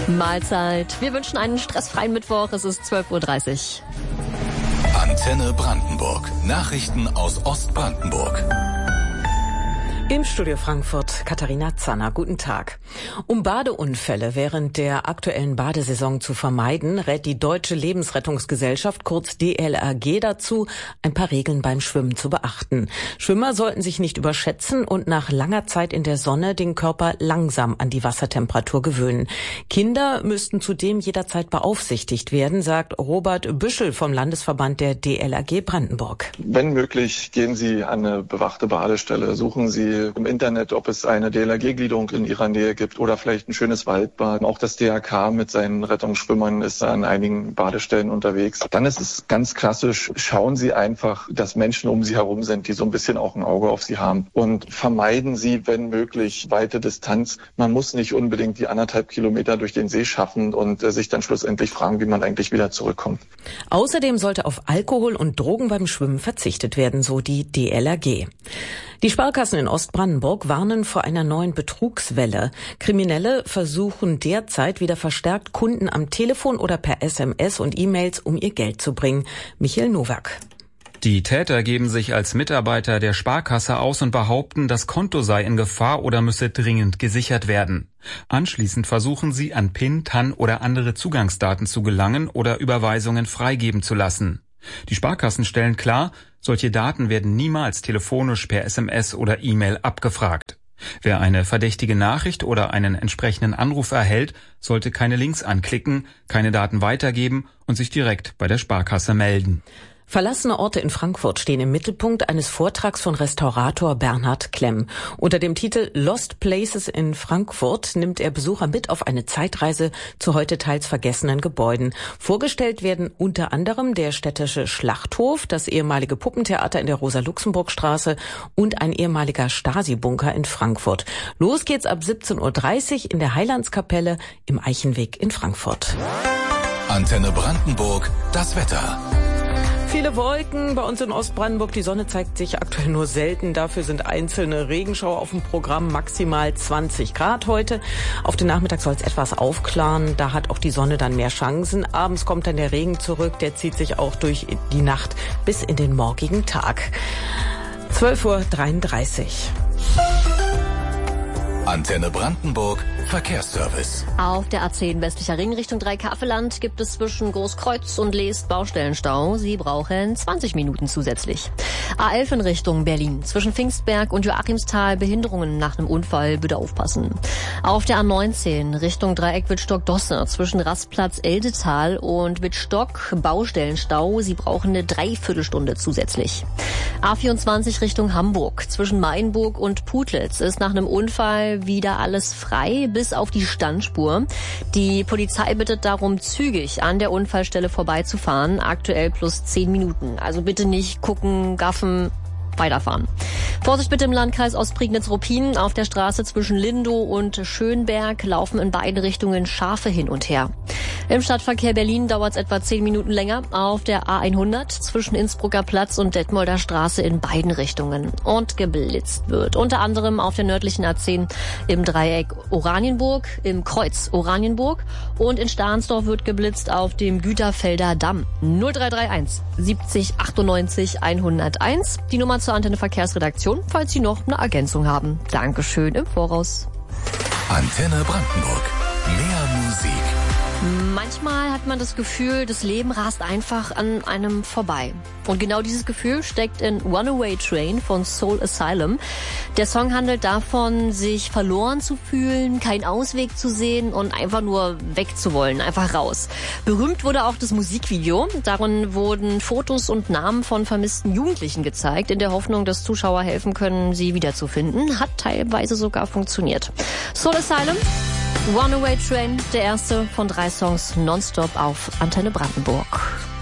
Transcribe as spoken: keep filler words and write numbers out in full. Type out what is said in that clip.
Mahlzeit. Wir wünschen einen stressfreien Mittwoch. Es ist zwölf Uhr dreißig. Antenne Brandenburg. Nachrichten aus Ostbrandenburg. Im Studio Frankfurt Katharina Zanner. Guten Tag. Um Badeunfälle während der aktuellen Badesaison zu vermeiden, rät die Deutsche Lebensrettungsgesellschaft, kurz D L R G, dazu, ein paar Regeln beim Schwimmen zu beachten. Schwimmer sollten sich nicht überschätzen und nach langer Zeit in der Sonne den Körper langsam an die Wassertemperatur gewöhnen. Kinder müssten zudem jederzeit beaufsichtigt werden, sagt Robert Büschel vom Landesverband der D L R G Brandenburg. Wenn möglich, gehen Sie an eine bewachte Badestelle. Suchen Sie im Internet, ob es eine D L R G-Gliederung in Ihrer Nähe gibt oder vielleicht ein schönes Waldbad. Auch das D R K mit seinen Rettungsschwimmern ist an einigen Badestellen unterwegs. Dann ist es ganz klassisch, schauen Sie einfach, dass Menschen um Sie herum sind, die so ein bisschen auch ein Auge auf Sie haben. Und vermeiden Sie, wenn möglich, weite Distanz. Man muss nicht unbedingt die anderthalb Kilometer durch den See schaffen und äh, sich dann schlussendlich fragen, wie man eigentlich wieder zurückkommt. Außerdem sollte auf Alkohol und Drogen beim Schwimmen verzichtet werden, so die D L R G. Die Sparkassen in Ostbrandenburg warnen vor einer neuen Betrugswelle. Kriminelle versuchen derzeit wieder verstärkt, Kunden am Telefon oder per S M S und E-Mails um ihr Geld zu bringen. Michael Nowak. Die Täter geben sich als Mitarbeiter der Sparkasse aus und behaupten, das Konto sei in Gefahr oder müsse dringend gesichert werden. Anschließend versuchen sie, an PIN, T A N oder andere Zugangsdaten zu gelangen oder Überweisungen freigeben zu lassen. Die Sparkassen stellen klar, solche Daten werden niemals telefonisch per S M S oder E-Mail abgefragt. Wer eine verdächtige Nachricht oder einen entsprechenden Anruf erhält, sollte keine Links anklicken, keine Daten weitergeben und sich direkt bei der Sparkasse melden. Verlassene Orte in Frankfurt stehen im Mittelpunkt eines Vortrags von Restaurator Bernhard Klemm. Unter dem Titel Lost Places in Frankfurt nimmt er Besucher mit auf eine Zeitreise zu heute teils vergessenen Gebäuden. Vorgestellt werden unter anderem der städtische Schlachthof, das ehemalige Puppentheater in der Rosa-Luxemburg-Straße und ein ehemaliger Stasi-Bunker in Frankfurt. Los geht's ab siebzehn Uhr dreißig in der Heilandskapelle im Eichenweg in Frankfurt. Antenne Brandenburg, das Wetter. Viele Wolken bei uns in Ostbrandenburg. Die Sonne zeigt sich aktuell nur selten. Dafür sind einzelne Regenschauer auf dem Programm. Maximal zwanzig Grad heute. Auf den Nachmittag soll es etwas aufklaren. Da hat auch die Sonne dann mehr Chancen. Abends kommt dann der Regen zurück. Der zieht sich auch durch die Nacht bis in den morgigen Tag. zwölf Uhr dreiunddreißig. Antenne Brandenburg, Verkehrsservice. Auf der A zehn westlicher Ring Richtung Dreikarfeland gibt es zwischen Großkreuz und Leest Baustellenstau. Sie brauchen zwanzig Minuten zusätzlich. A elf in Richtung Berlin. Zwischen Pfingstberg und Joachimsthal Behinderungen nach einem Unfall, bitte aufpassen. Auf der A neunzehn Richtung Dreieck Wittstock-Dosse. Zwischen Rastplatz Eldetal und Wittstock Baustellenstau. Sie brauchen eine Dreiviertelstunde zusätzlich. A vierundzwanzig Richtung Hamburg. Zwischen Mainburg und Putlitz ist nach einem Unfall wieder alles frei, bis auf die Standspur. Die Polizei bittet darum, zügig an der Unfallstelle vorbeizufahren. Aktuell plus zehn Minuten. Also bitte nicht gucken, gaffen, weiterfahren. Vorsicht bitte im Landkreis Ostprignitz-Ruppin. Auf der Straße zwischen Lindow und Schönberg laufen in beiden Richtungen Schafe hin und her. Im Stadtverkehr Berlin dauert es etwa zehn Minuten länger. Auf der A hundert zwischen Innsbrucker Platz und Detmolder Straße in beiden Richtungen. Und geblitzt wird. Unter anderem auf der nördlichen A zehn im Dreieck Oranienburg, im Kreuz Oranienburg. Und in Stahnsdorf wird geblitzt auf dem Güterfelder Damm. null drei drei eins siebzig achtundneunzig hunderteins. Die Nummer zur Antenne Verkehrsredaktion, falls Sie noch eine Ergänzung haben. Dankeschön im Voraus. Antenne Brandenburg. Mehr Musik. Manchmal hat man das Gefühl, das Leben rast einfach an einem vorbei. Und genau dieses Gefühl steckt in Runaway Train von Soul Asylum. Der Song handelt davon, sich verloren zu fühlen, keinen Ausweg zu sehen und einfach nur wegzuwollen, einfach raus. Berühmt wurde auch das Musikvideo. Darin wurden Fotos und Namen von vermissten Jugendlichen gezeigt, in der Hoffnung, dass Zuschauer helfen können, sie wiederzufinden. Hat teilweise sogar funktioniert. Soul Asylum, Runaway Train, der erste von drei Songs nonstop auf Antenne Brandenburg.